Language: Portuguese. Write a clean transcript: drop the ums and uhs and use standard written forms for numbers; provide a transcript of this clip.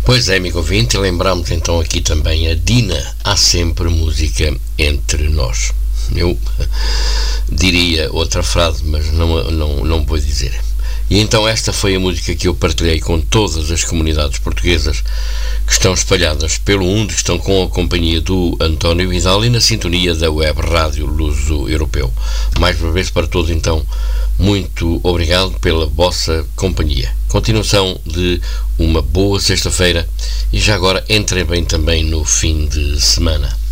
Pois é, amigo ouvinte, lembramos então aqui também a Dina, há sempre música entre nós. Eu diria outra frase, mas não vou dizer. E então esta foi a música que eu partilhei com todas as comunidades portuguesas que estão espalhadas pelo mundo, que estão com a companhia do António Vidal e na sintonia da web rádio Luso Europeu. Mais uma vez para todos, então, muito obrigado pela vossa companhia. Continuação de uma boa sexta-feira e já agora entrem bem também no fim de semana.